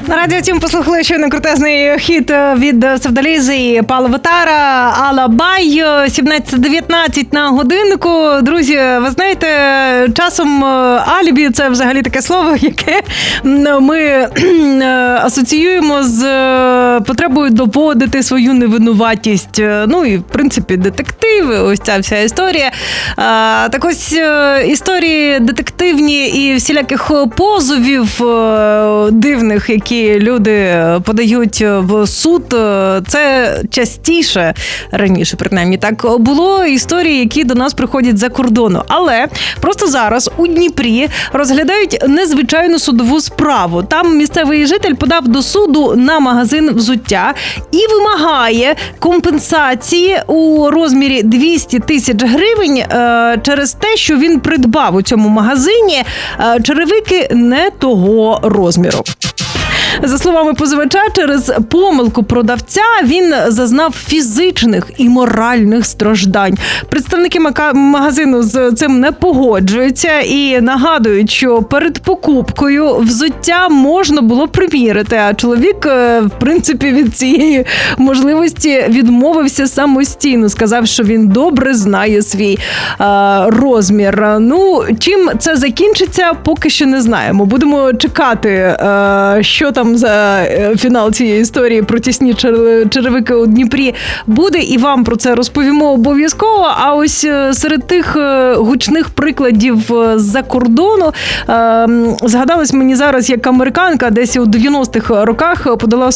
На Радіо Тім послухали щойно крутезний хіт від Севдалізи і Павла Вотара «Алабай». 17:19 на годиннику. Друзі, ви знаєте, часом алібі – це взагалі таке слово, яке ми асоціюємо з потребою доводити свою невинуватість. Ну і, в принципі, детективи, ось ця вся історія. Так ось історії детективні і всіляких позовів дивних, які люди подають в суд, це частіше, раніше принаймні так було, історії, які до нас приходять за кордону. Але просто зараз у Дніпрі розглядають незвичайну судову справу. Там місцевий житель подав до суду на магазин взуття і вимагає компенсації у розмірі 200 тисяч гривень через те, що він придбав у цьому магазині черевики не того розміру. За словами позивача, через помилку продавця він зазнав фізичних і моральних страждань. Представники магазину з цим не погоджуються і нагадують, що перед покупкою взуття можна було приміряти, а чоловік, в принципі, від цієї можливості відмовився самостійно, сказав, що він добре знає свій розмір. Ну, чим це закінчиться, поки що не знаємо. Будемо чекати, що там за фінал цієї історії про тісні черевики у Дніпрі буде, і вам про це розповімо обов'язково. А ось серед тих гучних прикладів з-за кордону згадалось мені зараз, як американка десь у 90-х роках подала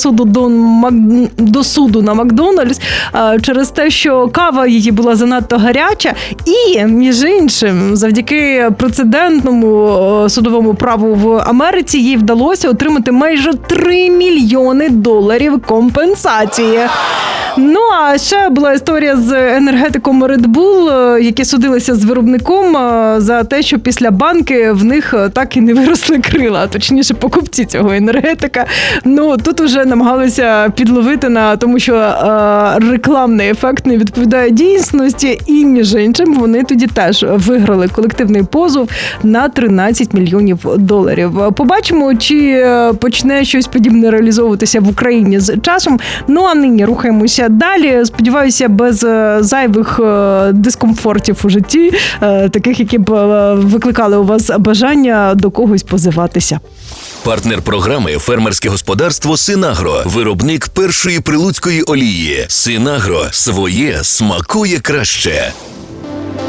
до суду на Макдональдс через те, що кава її була занадто гаряча, і, між іншим, завдяки прецедентному судовому праву в Америці їй вдалося отримати майже $3 мільйони компенсації. Ну, а ще була історія з енергетиком Red Bull, які судилися з виробником за те, що після банки в них так і не виросли крила, а точніше покупці цього енергетика. Ну, тут уже намагалися підловити на тому, що рекламний ефект не відповідає дійсності, і, між іншим, вони тоді теж виграли колективний позов на $13 мільйонів. Побачимо, чи почне щось подібне реалізовуватися в Україні з часом. Ну, а нині рухаємося далі. Сподіваюся, без зайвих дискомфортів у житті, таких, які б викликали у вас бажання до когось позиватися. Партнер програми «Фермерське господарство Синагро». Виробник першої прилуцької олії. Синагро. Своє смакує краще.